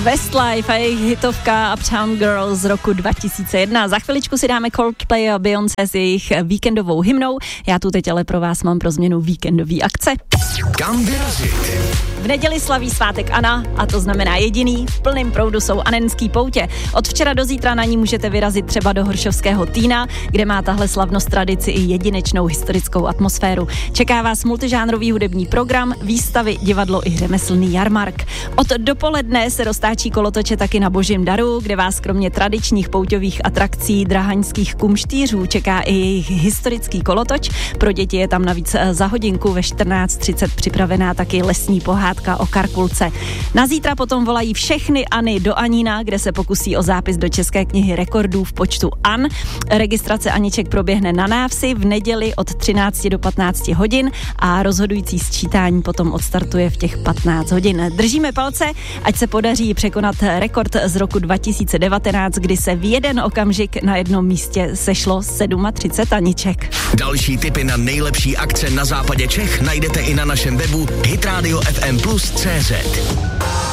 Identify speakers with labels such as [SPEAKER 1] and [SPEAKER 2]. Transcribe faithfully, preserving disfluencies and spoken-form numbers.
[SPEAKER 1] Westlife a jejich hitovka Uptown Girl z roku dva tisíce jedna. Za chviličku si dáme Coldplay a Beyoncé s jejich víkendovou hymnou. Já tu teď ale pro vás mám pro změnu víkendový akce.
[SPEAKER 2] Kam vyrazit?
[SPEAKER 1] V neděli slaví svátek Anna a to znamená jediný, v plném proudu jsou anenský poutě. Od včera do zítra na ní můžete vyrazit třeba do Horšovského Týna, kde má tahle slavnost tradici i jedinečnou historickou atmosféru. Čeká vás multižánrový hudební program, výstavy, divadlo i řemeslný jarmark. Od dopoledne se roztáčí kolotoče taky na Božím daru, kde vás kromě tradičních pouťových atrakcí drahaňských kumštýřů čeká i jejich historický kolotoč. Pro děti je tam navíc za hodinku ve čtrnáct třicet připravená taky lesní pohádka o Karkulce. Na zítra potom volají všechny Anny do Anína, kde se pokusí o zápis do České knihy rekordů v počtu An. Registrace Aniček proběhne na Návsi v neděli od třinácti do patnácti hodin a rozhodující sčítání potom odstartuje v těch patnáct hodin. Držíme palce, ať se podaří překonat rekord z roku dva tisíce devatenáct, kdy se v jeden okamžik na jednom místě sešlo třicet sedm Aniček.
[SPEAKER 2] Další tipy na nejlepší akce na západě Čech najdete i na našem webu hitradio ef em plus tečka cé zet.